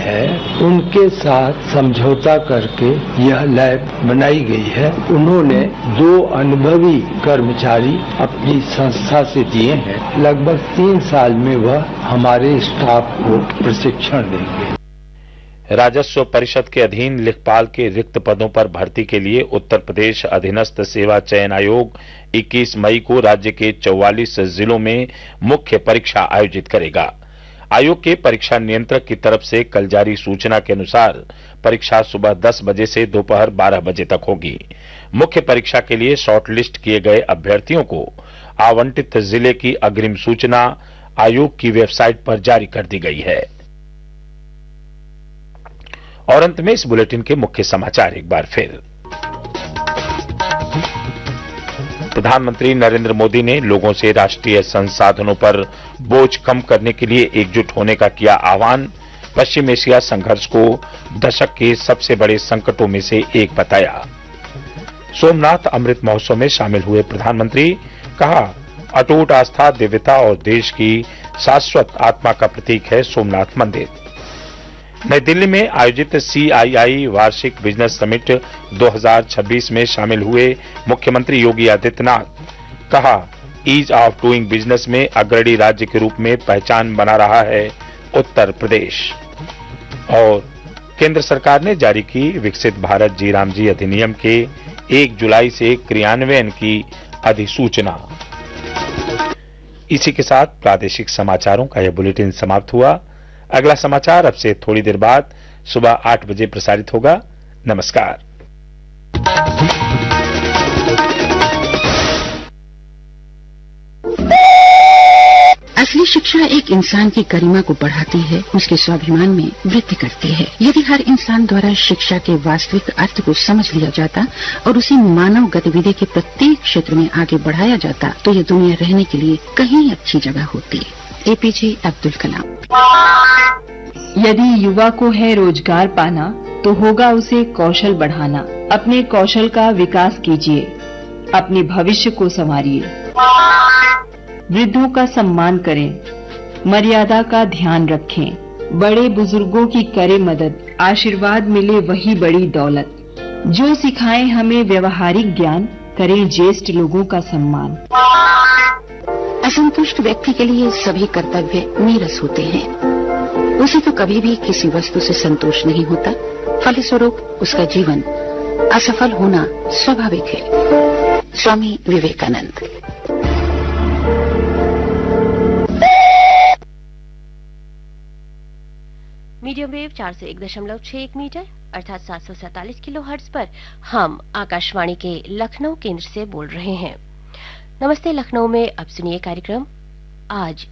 है उनके साथ समझौता करके यह लैब बनाई गई है। उन्होंने 2 अनुभवी कर्मचारी अपनी संस्था से दिए हैं। लगभग 3 साल में वह हमारे स्टाफ को प्रशिक्षण देंगे। राजस्व परिषद के अधीन लेखपाल के रिक्त पदों पर भर्ती के लिए उत्तर प्रदेश अधीनस्थ सेवा चयन आयोग 21 मई को राज्य के 44 जिलों में मुख्य परीक्षा आयोजित करेगा। आयोग के परीक्षा नियंत्रक की तरफ से कल जारी सूचना के अनुसार परीक्षा सुबह 10 बजे से दोपहर 12 बजे तक होगी। मुख्य परीक्षा के लिए शॉर्टलिस्ट किए गए अभ्यर्थियों को आवंटित जिले की अग्रिम सूचना आयोग की वेबसाइट पर जारी कर दी गई है। और अंत में इस बुलेटिन के मुख्य समाचार एक बार फिर। प्रधानमंत्री नरेंद्र मोदी ने लोगों से राष्ट्रीय संसाधनों पर बोझ कम करने के लिए एकजुट होने का किया आह्वान। पश्चिम एशिया संघर्ष को दशक के सबसे बड़े संकटों में से एक बताया। सोमनाथ अमृत महोत्सव में शामिल हुए प्रधानमंत्री, कहा अटूट आस्था, दिव्यता और देश की शाश्वत आत्मा का प्रतीक है सोमनाथ मंदिर। नई दिल्ली में आयोजित CII वार्षिक बिजनेस समिट 2026 में शामिल हुए मुख्यमंत्री योगी आदित्यनाथ, कहा ईज ऑफ डूइंग बिजनेस में अग्रणी राज्य के रूप में पहचान बना रहा है उत्तर प्रदेश। और केंद्र सरकार ने जारी की विकसित भारत जी राम जी अधिनियम के 1 जुलाई से क्रियान्वयन की अधिसूचना। इसी के साथ प्रादेशिक समाचारों का यह बुलेटिन समाप्त हुआ। अगला समाचार अब से थोड़ी देर बाद सुबह 8 बजे प्रसारित होगा। नमस्कार। असली शिक्षा एक इंसान की गरिमा को बढ़ाती है, उसके स्वाभिमान में वृद्धि करती है। यदि हर इंसान द्वारा शिक्षा के वास्तविक अर्थ को समझ लिया जाता और उसे मानव गतिविधि के प्रत्येक क्षेत्र में आगे बढ़ाया जाता तो ये दुनिया रहने के लिए कहीं अच्छी जगह होती। APJ अब्दुल कलाम। यदि युवा को है रोजगार पाना तो होगा उसे कौशल बढ़ाना। अपने कौशल का विकास कीजिए, अपने भविष्य को संवारिए। वृद्धों का सम्मान करें, मर्यादा का ध्यान रखें। बड़े बुजुर्गों की करें मदद, आशीर्वाद मिले वही बड़ी दौलत। जो सिखाएं हमें व्यवहारिक ज्ञान, करें ज्येष्ठ लोगों का सम्मान। असंतुष्ट व्यक्ति के लिए सभी कर्तव्य नीरस होते हैं। उसे तो कभी भी किसी वस्तु से संतोष नहीं होता, फलस्वरूप उसका जीवन असफल होना स्वाभाविक है। Swami Vivekananda. Medium wave 401.61 metre अर्थात 747 किलोहर्ट्ज पर हम आकाशवाणी के लखनऊ केंद्र से बोल रहे हैं। नमस्ते लखनऊ में अब सुनिए कार्यक्रम आज